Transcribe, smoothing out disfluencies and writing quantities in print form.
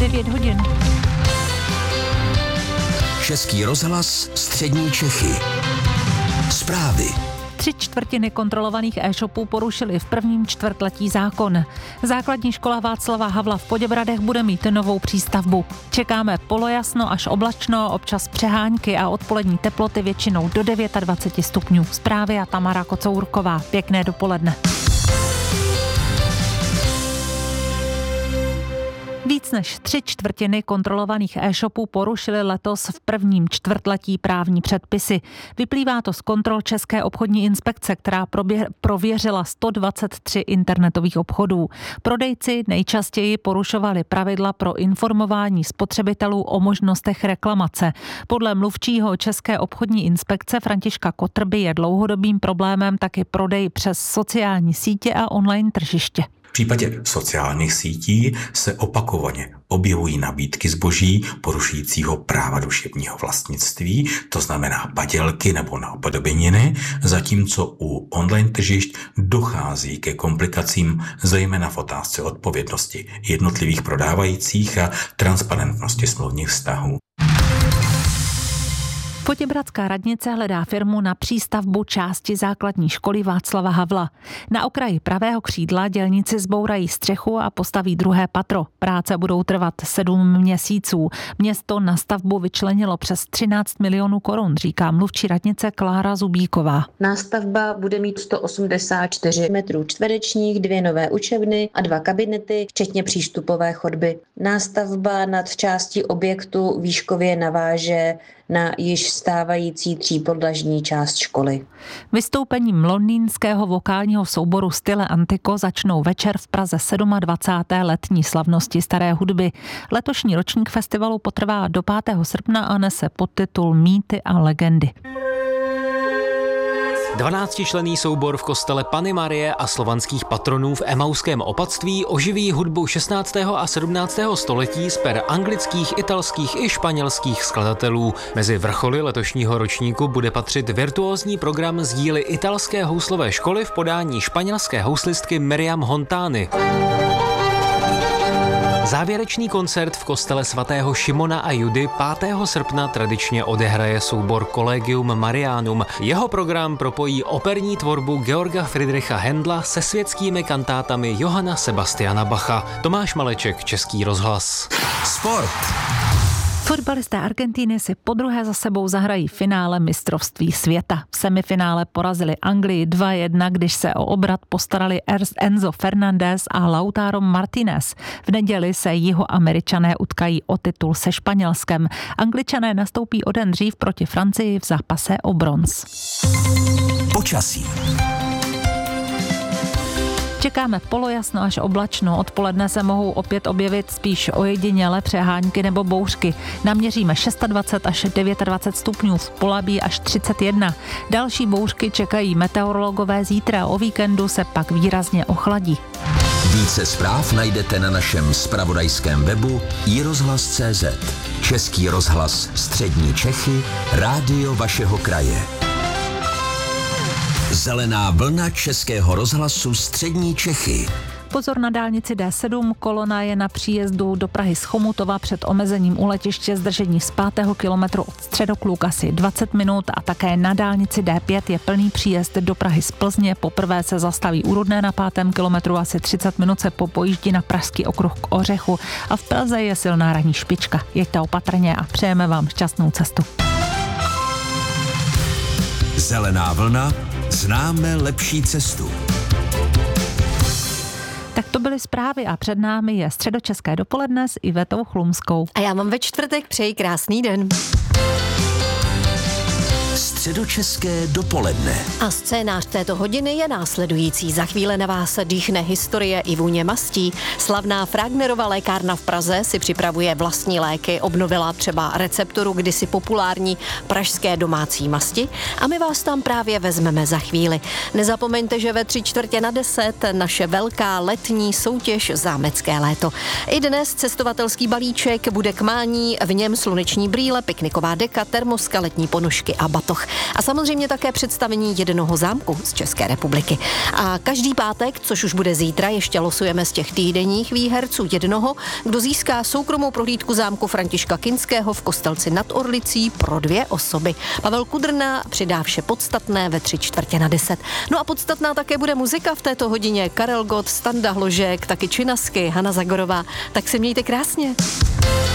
9 hodin. Český rozhlas Střední Čechy. Zprávy. 3/4 kontrolovaných e-shopů porušili v prvním čtvrtletí zákon. Základní škola Václava Havla v Poděbradech bude mít novou přístavbu. Čekáme polojasno až oblačno, občas přehánky a odpolední teploty většinou do 29 stupňů. Zprávy a Tamara Kocourková. Pěkné dopoledne. Víc než 3/4 kontrolovaných e-shopů porušily letos v prvním čtvrtletí právní předpisy. Vyplývá to z kontrol České obchodní inspekce, která prověřila 123 internetových obchodů. Prodejci nejčastěji porušovali pravidla pro informování spotřebitelů o možnostech reklamace. Podle mluvčího České obchodní inspekce Františka Kotrby je dlouhodobým problémem taky prodej přes sociální sítě a online tržiště. V případě sociálních sítí se opakovaně objevují nabídky zboží porušujícího práva duševního vlastnictví, to znamená padělky nebo napodobeniny, zatímco u online tržišť dochází ke komplikacím zejména v otázce odpovědnosti jednotlivých prodávajících a transparentnosti smluvních vztahů. Poděbradská radnice hledá firmu na přístavbu části základní školy Václava Havla. Na okraji pravého křídla dělníci zbourají střechu a postaví druhé patro. Práce budou trvat 7 měsíců. Město na stavbu vyčlenilo přes 13 milionů korun, říká mluvčí radnice Klára Zubíková. Nástavba bude mít 184 metrů čtverečních, 2 nové učebny a 2 kabinety, včetně přístupové chodby. Nástavba nad částí objektu výškově naváže na již stávající 3podlažní část školy. Vystoupením londýnského vokálního souboru Stile Antico začnou večer v Praze 27. letní slavnosti staré hudby. Letošní ročník festivalu potrvá do 5. srpna a nese podtitul Mýty a legendy. 12členný soubor v kostele Panny Marie a slovanských patronů v Emauském opatství oživí hudbu 16. a 17. století z per anglických, italských i španělských skladatelů. Mezi vrcholy letošního ročníku bude patřit virtuózní program z díly italské houslové školy v podání španělské houslistky Miriam Hontány. Závěrečný koncert v kostele svatého Šimona a Judy 5. srpna tradičně odehraje soubor Collegium Marianum. Jeho program propojí operní tvorbu Georga Friedricha Händla se světskými kantátami Johanna Sebastiana Bacha. Tomáš Maleček, Český rozhlas. Sport. Fotbalisté Argentíny si podruhé za sebou zahrají finále mistrovství světa. V semifinále porazili Anglii 2-1, když se o obrat postarali Enzo Fernández a Lautaro Martínez. V neděli se Jihoameričané utkají o titul se Španělskem. Angličané nastoupí o den dřív proti Francii v zápase o bronz. Počasí. Čekáme polojasno až oblačno. Odpoledne se mohou opět objevit spíš ojedinělé přehánky nebo bouřky. Naměříme 26 až 29 stupňů, v Polabí až 31. Další bouřky čekají meteorologové zítra. O víkendu se pak výrazně ochladí. Více zpráv najdete na našem zpravodajském webu iRozhlas.cz. Český rozhlas Střední Čechy, rádio vašeho kraje. Zelená vlna Českého rozhlasu Střední Čechy. Pozor na dálnici D7, kolona je na příjezdu do Prahy z Chomutova před omezením u letiště, zdržení z 5. kilometru od Středokluk asi 20 minut a také na dálnici D5 je plný příjezd do Prahy z Plzně. Poprvé se zastaví u Rudné na 5. kilometru, asi 30 minut se popojíždí na pražský okruh k Ořechu a v Praze je silná ranní špička. Jeďte opatrně a přejeme vám šťastnou cestu. Zelená vlna, známe lepší cestu. Tak to byly zprávy a před námi je středočeské dopoledne s Ivetou Chlumskou. A já vám ve čtvrtek přeji krásný den. Středočeské dopoledne. A scénář této hodiny je následující. Za chvíli na vás dýchne historie i vůně mastí. Slavná Fragnerova lékárna v Praze si připravuje vlastní léky. Obnovila třeba recepturu kdysi populární pražské domácí masti a my vás tam právě vezmeme za chvíli. Nezapomeňte, že ve 9:45 naše velká letní soutěž Zámecké léto. I dnes cestovatelský balíček bude k mání, v něm sluneční brýle, pikniková deka, termoska, letní ponožky a batoh. A samozřejmě také představení jednoho zámku z České republiky. A každý pátek, což už bude zítra, ještě losujeme z těch týdenních výherců jednoho, kdo získá soukromou prohlídku zámku Františka Kinského v Kostelci nad Orlicí pro 2 osoby. Pavel Kudrna přidá vše podstatné ve 9:45. No a podstatná také bude muzika v této hodině. Karel Gott, Standa Hložek, taky Činasky, Hana Zagorová. Tak se mějte krásně.